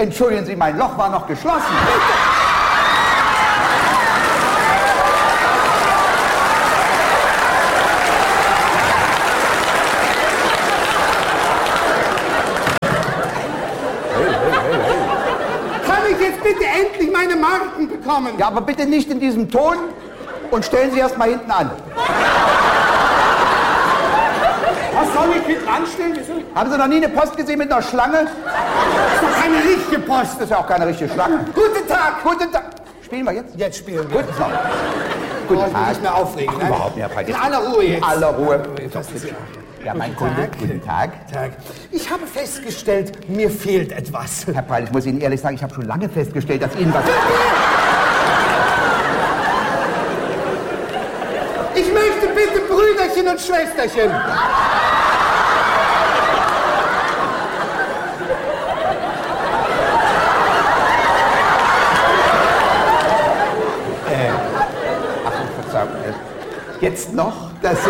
Entschuldigen Sie, mein Loch war noch geschlossen. Kann ich jetzt bitte endlich meine Marken bekommen? Ja, aber bitte nicht in diesem Ton und stellen Sie erst mal hinten an. Was soll ich hinten anstellen? Haben Sie noch nie eine Post gesehen mit einer Schlange? Das ist doch keine richtige Post. Das ist ja auch keine richtige Schlange. Guten Tag. Guten Tag. Spielen wir jetzt? Jetzt spielen wir. Guten Tag. Ich Guten muss mich Tag. nicht mehr aufregen. Nein? Überhaupt nicht, Herr Preis. In aller Ruhe jetzt. In aller Ruhe. Das ist Ja, mein Guten Kunde. Tag. Guten Tag. Tag. Ich habe festgestellt, mir fehlt etwas. Herr Preil, ich muss Ihnen ehrlich sagen, ich habe schon lange festgestellt, dass Ihnen was... Ich möchte bitte Brüderchen und Schwesterchen. Verzeihung. Jetzt noch? Das ist...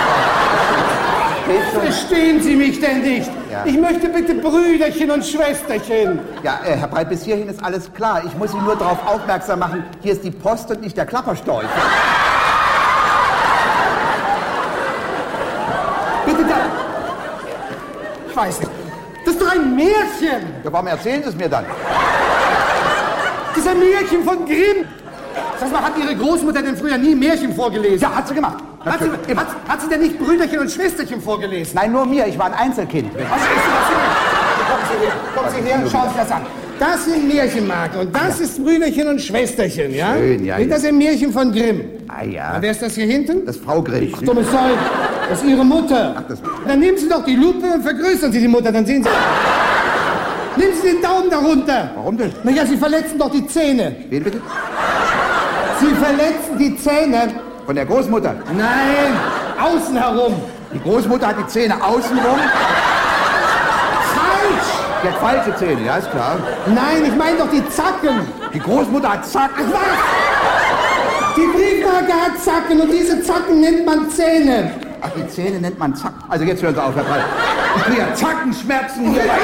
Verstehen Sie mich denn nicht? Ja. Ich möchte bitte Brüderchen und Schwesterchen. Ja, Herr Preil, bis hierhin ist alles klar. Ich muss Sie nur darauf aufmerksam machen, hier ist die Post und nicht der Klapperstorch. Bitte da. Ich weiß nicht. Das ist doch ein Märchen. Ja, warum erzählen Sie es mir dann? Das ist ein Märchen von Grimm. Sag mal, hat Ihre Großmutter denn früher nie Märchen vorgelesen? Ja, hat sie gemacht. Hat sie denn nicht Brüderchen und Schwesterchen vorgelesen? Nein, nur mir. Ich war ein Einzelkind. Also, kommen Sie her und schauen Sie das an. Das sind Märchenmarken und das ist Brüderchen und Schwesterchen, ja? Schön, ja, Das ist ein Märchen von Grimm. Ah ja. Wer ist das hier hinten? Das ist Frau Grimm. Dummes Zeug. Das ist Ihre Mutter. Ach, das- Dann nehmen Sie doch die Lupe und vergrößern Sie die Mutter, dann sehen Sie... Nehmen Sie den Daumen darunter. Warum denn? Naja, Sie verletzen doch die Zähne. Wen bitte? Sie verletzen die Zähne. Von der Großmutter. Nein, außen herum. Die Großmutter hat die Zähne außenrum. Falsch. Die hat falsche Zähne, ja, ist klar. Nein, ich meine doch die Zacken. Die Großmutter hat Zacken. Was? Die Briefmarke hat Zacken und diese Zacken nennt man Zähne. Ach, die Zähne nennt man Zacken. Also jetzt hören Sie auf, Herr Preil. Ich kriege ja Zackenschmerzen hier. Jetzt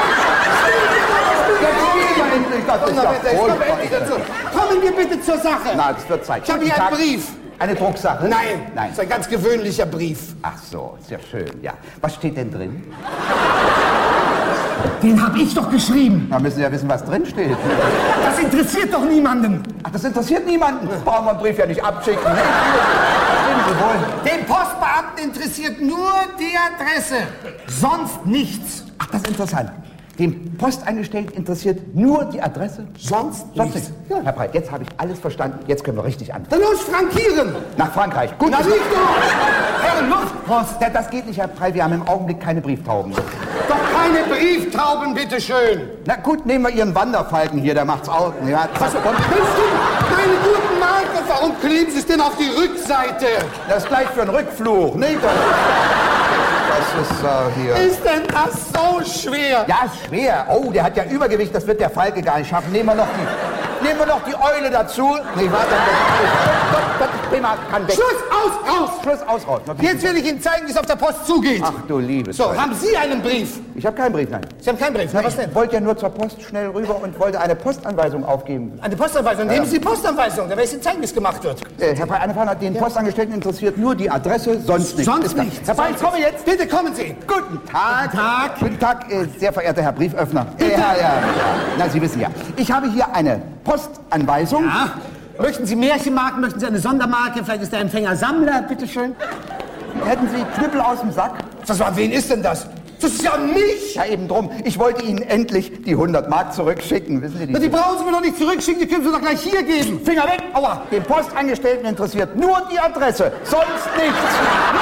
spielen wir endlich. Das ist ja furchtbar. Kommen wir bitte zur Sache. Na, es wird Zeit. Ich habe hier einen Brief. Eine Drucksache? Nein, Nein. das ist ein ganz gewöhnlicher Brief. Ach so, ist ja schön, ja. Was steht denn drin? Den habe ich doch geschrieben. Da müssen Sie ja wissen, was drin steht. Das interessiert doch niemanden. Ach, das interessiert niemanden. Brauchen wir einen Brief ja nicht abschicken. Ne? Stimmen Sie wohl. Den Postbeamten interessiert nur die Adresse. Sonst nichts. Ach, das ist interessant. Dem Postangestellten interessiert nur die Adresse? Sonst Sonst nichts. nichts. Ja, Herr Breit, jetzt habe ich alles verstanden. Jetzt können wir richtig anfangen. Dann los, frankieren. Nach Frankreich. Gut. Na, nicht doch. Herr Luftpost. Ja, das geht nicht, Herr Breit. Wir haben im Augenblick keine Brieftauben. Doch keine Brieftauben, bitteschön. Na gut, nehmen wir Ihren Wanderfalken hier. Der macht's auch. Ja, Was? Meine guten Marken, warum kleben Sie es denn auf die Rückseite? das ist gleich für einen Rückflug. Nee, das ist hier... Ist denn das so schwer? Ja, ist schwer. Oh, der hat ja Übergewicht. Das wird der Falke gar nicht schaffen. Nehmen wir noch die Eule dazu. Nee, warte. Das Thema kann weg. Schluss, raus. Schluss, raus. Jetzt will ich Ihnen zeigen, wie es auf der Post zugeht. Ach du liebes So, Gott. haben Sie einen Brief? Ich habe keinen Brief, nein. Sie haben keinen Brief. Na, was denn? Ich wollte ja nur zur Post schnell rüber und wollte eine Postanweisung aufgeben. Eine Postanweisung. Nehmen Sie die Postanweisung, da werde ich Ihnen zeigen, wie es gemacht wird. Herr Preinefahren hat den Postangestellten interessiert nur die Adresse, sonst nichts. Sonst Ist klar. nichts. Herr Preis, komme jetzt. Bitte kommen Sie. Guten Tag. Guten Tag. Guten Tag, sehr verehrter Herr Brieföffner. Ja. Na, Sie wissen ja. Ich habe hier eine Postanweisung. Ja. Möchten Sie Märchenmarken? Möchten Sie eine Sondermarke? Vielleicht ist der Empfänger Sammler. Bitte schön. Hätten Sie Knüppel aus dem Sack? Was war, wen ist denn das? Das ist ja mich. Ja, eben drum. Ich wollte Ihnen endlich die 100 Mark zurückschicken. Wissen Sie Na, die die? brauchen Sie mir doch nicht zurückschicken, die können Sie doch gleich hier geben. Finger weg! Aua! Den Postangestellten interessiert nur die Adresse, sonst nichts.